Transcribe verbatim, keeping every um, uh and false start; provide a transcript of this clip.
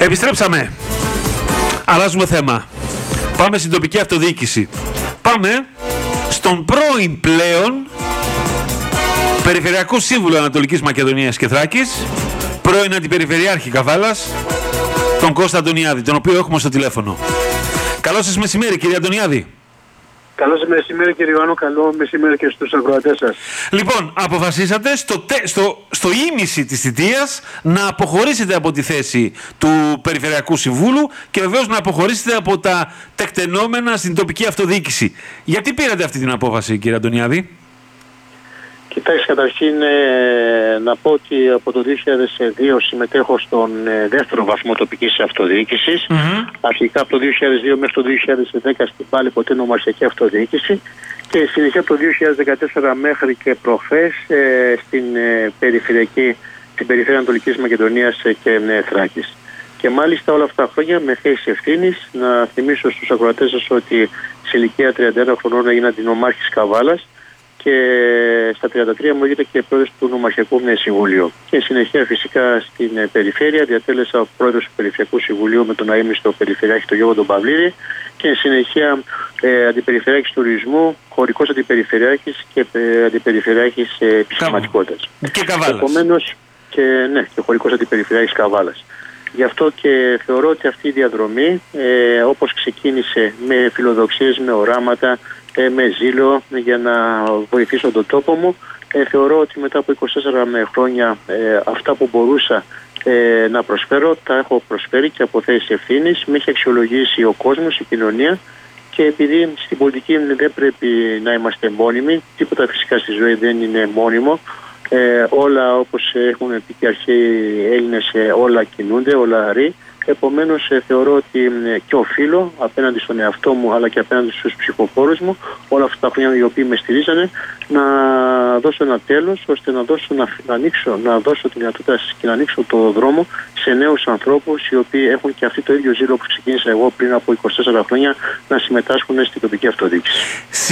Επιστρέψαμε. Αλλάζουμε θέμα. Πάμε στην τοπική αυτοδιοίκηση. Πάμε στον πρώην πλέον Περιφερειακό Σύμβουλο Ανατολικής Μακεδονίας και Θράκης, πρώην Αντιπεριφερειάρχη Καβάλας, τον Κώστα Αντωνιάδη, τον οποίο έχουμε στο τηλέφωνο. Καλό σας μεσημέρι, κύριε Αντωνιάδη. Καλό σας μεσημέρι, κύριε Ιωάννου. Καλό μεσημέρι και στους ακροατές σας. Λοιπόν, αποφασίσατε στο, τε, στο, στο ίμιση της θητείας να αποχωρήσετε από τη θέση του Περιφερειακού Συμβούλου και βεβαίως να αποχωρήσετε από τα τεκτενόμενα στην τοπική αυτοδιοίκηση. Γιατί πήρατε αυτή την απόφαση, κύριε Αντωνιάδη? Κοιτάξτε, καταρχήν ε, να πω ότι από το δύο χιλιάδες δύο συμμετέχω στον ε, δεύτερο βαθμό τοπικής αυτοδιοίκησης. Mm-hmm. Αρχικά από το δύο χιλιάδες δύο μέχρι το δύο χιλιάδες δέκα στην πάλι ποτέ νομαρχιακή αυτοδιοίκηση και συνεχεία από το δύο χιλιάδες δεκατέσσερα μέχρι και προχθές ε, στην ε, περιφερειακή, την περιφέρεια Ανατολικής Μακεδονίας και ε, Θράκης. Και μάλιστα όλα αυτά τα χρόνια με θέση ευθύνης, να θυμίσω στους ακροατές σας ότι σε ηλικία τριάντα ένα χρονών έγινα αντινομάρχης Καβάλας και στα τριάντα τρία μου έγινε και πρόεδρος του Νομαρχιακού Συμβουλίου. Και συνεχεία φυσικά στην περιφέρεια διατέλεσα πρόεδρος του Περιφερειακού Συμβουλίου με τον αείμνηστο Περιφερειάρχη τον Γιώργο τον Παυλίδη και συνεχεία ε, Αντιπεριφερειάρχης Τουρισμού, χωρικός Αντιπεριφερειάρχης και ε, Αντιπεριφερειάρχης ε, Επισηματικότητας. Και Καβάλας. Επομένως, και, ναι, και χωρικός Αντιπεριφερειάρχης Καβάλας. Γι' αυτό και θεωρώ ότι αυτή η διαδρομή, ε, όπως ξεκίνησε με φιλοδοξίες, με οράματα, ε, με ζήλο για να βοηθήσω τον τόπο μου, ε, θεωρώ ότι μετά από είκοσι τέσσερα χρόνια ε, αυτά που μπορούσα ε, να προσφέρω, τα έχω προσφέρει και από θέση ευθύνης. Με έχει αξιολογήσει ο κόσμος, η κοινωνία και επειδή στην πολιτική δεν πρέπει να είμαστε μόνιμοι, τίποτα φυσικά στη ζωή δεν είναι μόνιμο. Ε, όλα όπως έχουν πει και αρχαίοι Έλληνες, ε, όλα κινούνται, όλα αρρεί. Επομένως ε, θεωρώ ότι ε, και οφείλω απέναντι στον εαυτό μου αλλά και απέναντι στους ψηφοφόρους μου όλα αυτά τα χρόνια οι οποίοι με στηρίζανε να δώσω ένα τέλος ώστε να, δώσω, να, να, ανοίξω, να δώσω τη δυνατότητα και να ανοίξω το δρόμο σε νέους ανθρώπους οι οποίοι έχουν και αυτοί το ίδιο ζήλο που ξεκίνησα εγώ πριν από είκοσι τέσσερα χρόνια να συμμετάσχουν στην τοπική αυτοδιοίκηση.